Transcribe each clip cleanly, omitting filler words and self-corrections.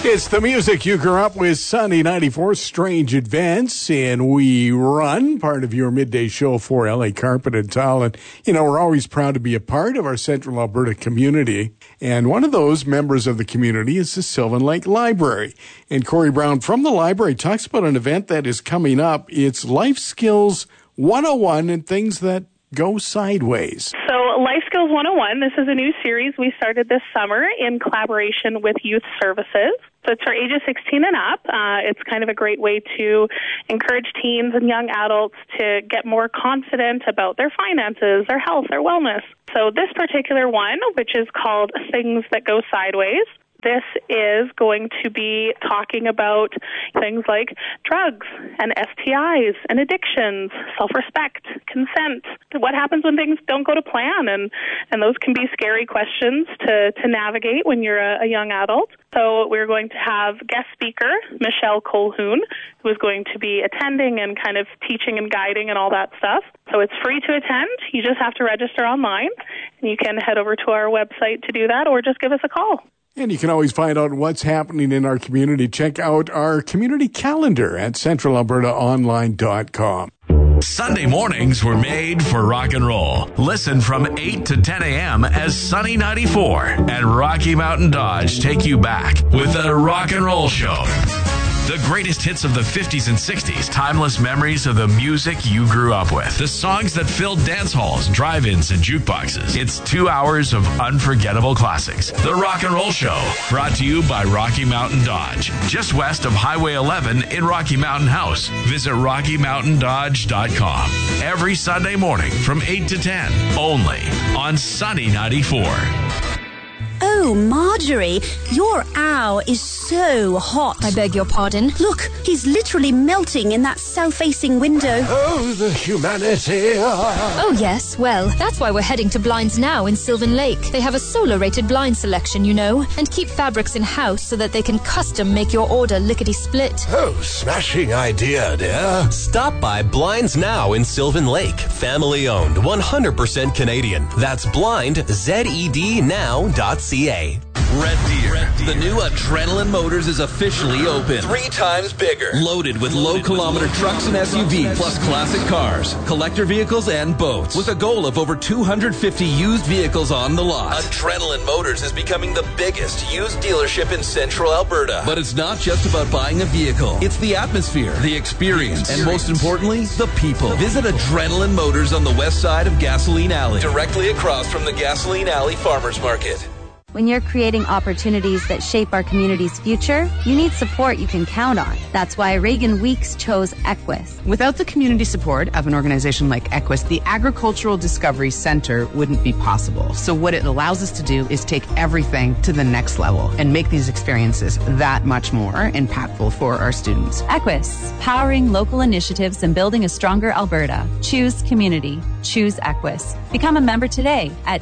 It's the music you grew up with, Sunny 94, Strange Advance, and we run part of your midday show for LA Carpet and Tile. And, you know, we're always proud to be a part of our Central Alberta community. And one of those members of the community is the Sylvan Lake Library. And Corey Brown from the library talks about an event that is coming up. It's Life Skills 101 and things that go sideways. So Life Skills 101, this is a new series we started this summer in collaboration with Youth Services. So it's for ages 16 and up. It's kind of a great way to encourage teens and young adults to get more confident about their finances, their health, their wellness. So this particular one, which is called Things That Go Sideways, this is going to be talking about things like drugs and STIs and addictions, self-respect, consent. What happens when things don't go to plan? And those can be scary questions to navigate when you're a young adult. So we're going to have guest speaker Michelle Colhoun, who is going to be attending and kind of teaching and guiding and all that stuff. So it's free to attend. You just have to register online, and you can head over to our website to do that or just give us a call. And you can always find out what's happening in our community. Check out our community calendar at centralalbertaonline.com. Sunday mornings were made for rock and roll. Listen from 8 to 10 a.m. as Sunny 94 and Rocky Mountain Dodge take you back with the Rock and Roll Show. The greatest hits of the 50s and 60s, timeless memories of the music you grew up with, the songs that filled dance halls, drive-ins, and jukeboxes. It's 2 hours of unforgettable classics. The Rock and Roll Show, brought to you by Rocky Mountain Dodge, just west of Highway 11 in Rocky Mountain House. Visit RockyMountainDodge.com. Every Sunday morning from 8 to 10, only on Sunny 94. Oh, Marjorie, your owl is so hot. I beg your pardon? Look, he's literally melting in that south-facing window. Oh, the humanity. Oh, yes. Well, that's why we're heading to Blinds Now in Sylvan Lake. They have a solar-rated blind selection, you know, and keep fabrics in-house so that they can custom make your order lickety-split. Oh, smashing idea, dear. Stop by Blinds Now in Sylvan Lake. Family-owned, 100% Canadian. That's blindzednow.ca. Red Deer. The new Adrenaline Motors is officially open. 3 times bigger. Loaded with low-kilometer trucks and SUVs, plus classic cars, collector vehicles, and boats. With a goal of over 250 used vehicles on the lot. Adrenaline Motors is becoming the biggest used dealership in Central Alberta. But it's not just about buying a vehicle. It's the atmosphere, the experience, and most importantly, the people. Visit Adrenaline Motors on the west side of Gasoline Alley. Directly across from the Gasoline Alley Farmers Market. When you're creating opportunities that shape our community's future, you need support you can count on. That's why Reagan Weeks chose Equus. Without the community support of an organization like Equus, the Agricultural Discovery Center wouldn't be possible. So what it allows us to do is take everything to the next level and make these experiences that much more impactful for our students. Equus, powering local initiatives and building a stronger Alberta. Choose community. Choose Equus. Become a member today at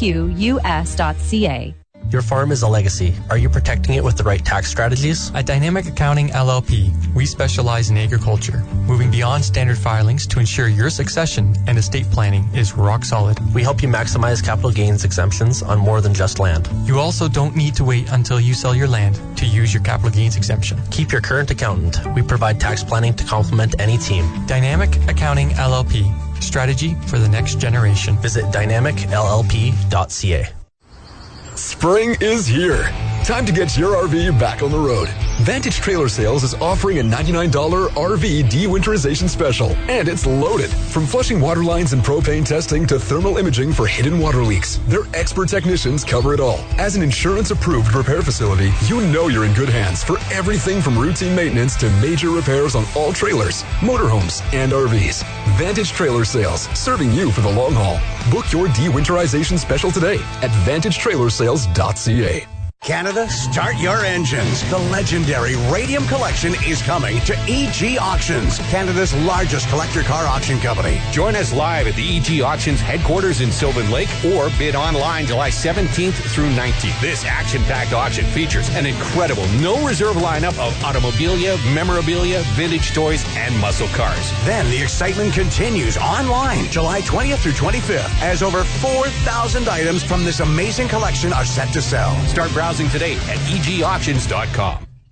equs.ca. Your farm is a legacy. Are you protecting it with the right tax strategies? At Dynamic Accounting LLP, we specialize in agriculture, moving beyond standard filings to ensure your succession and estate planning is rock solid. We help you maximize capital gains exemptions on more than just land. You also don't need to wait until you sell your land to use your capital gains exemption. Keep your current accountant. We provide tax planning to complement any team. Dynamic Accounting LLP, strategy for the next generation. Visit dynamicllp.ca. Spring is here. Time to get your RV back on the road. Vantage Trailer Sales is offering a $99 RV de-winterization special, and it's loaded. From flushing water lines and propane testing to thermal imaging for hidden water leaks, their expert technicians cover it all. As an insurance-approved repair facility, you know you're in good hands for everything from routine maintenance to major repairs on all trailers, motorhomes, and RVs. Vantage Trailer Sales, serving you for the long haul. Book your de-winterization special today at vantagetrailersales.ca. Canada, start your engines. The legendary Radium Collection is coming to EG Auctions, Canada's largest collector car auction company. Join us live at the EG Auctions headquarters in Sylvan Lake or bid online July 17th through 19th. This action-packed auction features an incredible no-reserve lineup of automobilia, memorabilia, vintage toys, and muscle cars. Then the excitement continues online July 20th through 25th as over 4,000 items from this amazing collection are set to sell. Start browsing today at egauctions.com.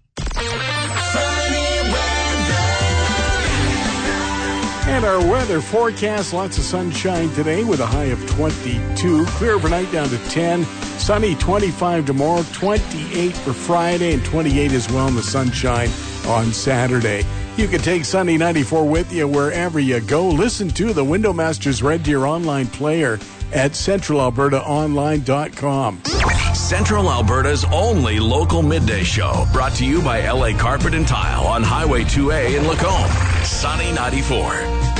And our weather forecast, lots of sunshine today with a high of 22. Clear overnight down to 10. Sunny 25 tomorrow, 28 for Friday, and 28 as well in the sunshine on Saturday. You can take Sunny 94 with you wherever you go. Listen to the Window Masters Red Deer online player at centralalbertaonline.com. Central Alberta's only local midday show, brought to you by LA Carpet and Tile on Highway 2A in Lacombe. Sunny 94.